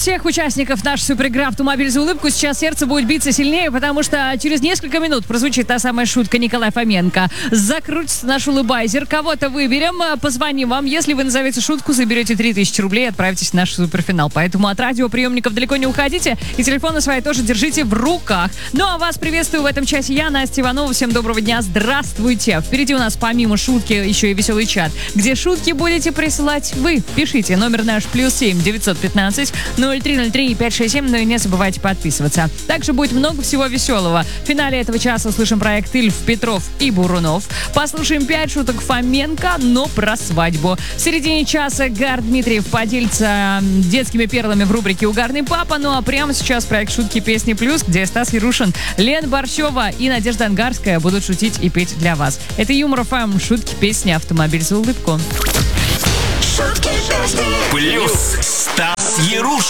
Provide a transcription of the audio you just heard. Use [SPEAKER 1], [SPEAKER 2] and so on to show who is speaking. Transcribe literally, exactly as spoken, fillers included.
[SPEAKER 1] всех участников нашей суперигры «Автомобиль за улыбку» сейчас сердце будет биться сильнее, потому что через несколько минут прозвучит та самая шутка Николая Фоменко. Закрутится наш улыбайзер, кого-то выберем, позвоним вам. Если вы назовете шутку, заберете три тысячи рублей и отправитесь в наш суперфинал. Поэтому от радиоприемников далеко не уходите и телефоны свои тоже держите в руках. Ну а вас приветствую в этом часе я, Настя Иванова. Всем доброго дня, здравствуйте. Впереди у нас помимо шутки еще и веселый чат, где шутки будете присылать вы. Пишите, номер наш плюс семь девятьсот пятнадцать ноль три ноль три пять шесть семь, ну и не забывайте подписываться. Также будет много всего веселого. В финале этого часа услышим проект Ильф, Петров и Бурунов. Послушаем пять шуток Фоменко, но про свадьбу. В середине часа Гар Дмитриев поделится детскими перлами в рубрике «Угарный папа». Ну а прямо сейчас проект «Шутки, песни, плюс», где Стас Ярушин, Лена Борщева и Надежда Ангарская будут шутить и петь для вас. Это Юмор ФМ, шутки, песни, «Автомобиль за улыбку».
[SPEAKER 2] Шутки, песни.
[SPEAKER 3] Плюс Стас Ярушин.